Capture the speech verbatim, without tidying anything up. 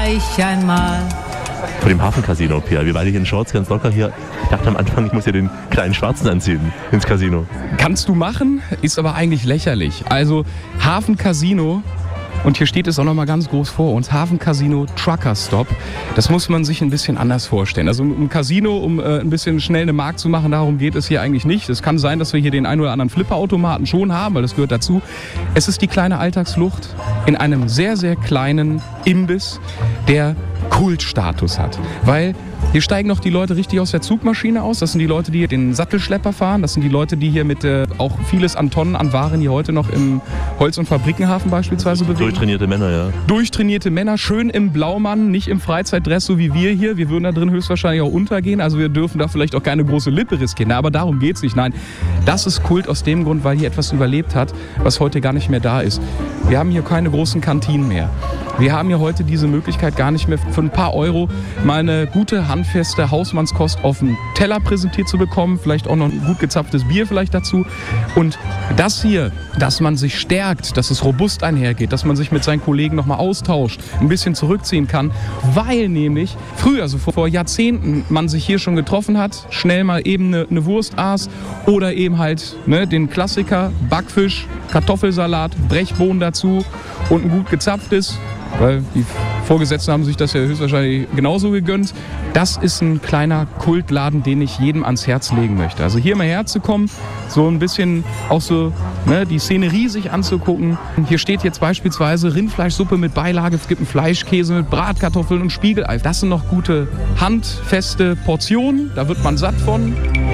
gleich einmal. Vor dem Hafencasino, Pia. Wir beide hier in Shorts, ganz locker hier. Ich dachte am Anfang, ich muss ja den kleinen Schwarzen anziehen ins Casino. Kannst du machen, ist aber eigentlich lächerlich. Also Hafencasino, und hier steht es auch nochmal ganz groß vor uns, Hafencasino Trucker Stop. Das muss man sich ein bisschen anders vorstellen. Also ein Casino, um äh, ein bisschen schnell eine Mark zu machen, darum geht es hier eigentlich nicht. Es kann sein, dass wir hier den einen oder anderen Flipperautomaten schon haben, weil das gehört dazu. Es ist die kleine Alltagsflucht in einem sehr, sehr kleinen Imbiss, der Kultstatus hat. Weil hier steigen noch die Leute richtig aus der Zugmaschine aus. Das sind die Leute, die hier den Sattelschlepper fahren. Das sind die Leute, die hier mit äh, auch vieles an Tonnen an Waren hier heute noch im Holz- und Fabrikenhafen beispielsweise bewegen. Durchtrainierte Männer, ja. Durchtrainierte Männer, schön im Blaumann, nicht im Freizeitdress, so wie wir hier. Wir würden da drin höchstwahrscheinlich auch untergehen. Also wir dürfen da vielleicht auch keine große Lippe riskieren. Aber darum geht's nicht. Nein, das ist Kult aus dem Grund, weil hier etwas überlebt hat, was heute gar nicht mehr da ist. Wir haben hier keine großen Kantinen mehr. Wir haben hier heute diese Möglichkeit gar nicht mehr für ein paar Euro mal eine gute, handfeste Hausmannskost auf dem Teller präsentiert zu bekommen. Vielleicht auch noch ein gut gezapftes Bier vielleicht dazu. Und das hier, dass man sich stärkt, dass es robust einhergeht, dass man sich mit seinen Kollegen nochmal austauscht, ein bisschen zurückziehen kann, weil nämlich früher, also vor, vor Jahrzehnten, man sich hier schon getroffen hat, schnell mal eben eine, eine Wurst aß oder eben halt ne, den Klassiker, Backfisch, Kartoffelsalat, Brechbohnen dazu und ein gut gezapftes. Weil die Vorgesetzten haben sich das ja höchstwahrscheinlich genauso gegönnt. Das ist ein kleiner Kultladen, den ich jedem ans Herz legen möchte. Also hier mal herzukommen, so ein bisschen auch so ne, die Szenerie sich anzugucken. Hier steht jetzt beispielsweise Rindfleischsuppe mit Beilage, es gibt einen Fleischkäse mit Bratkartoffeln und Spiegelei. Das sind noch gute handfeste Portionen, da wird man satt von.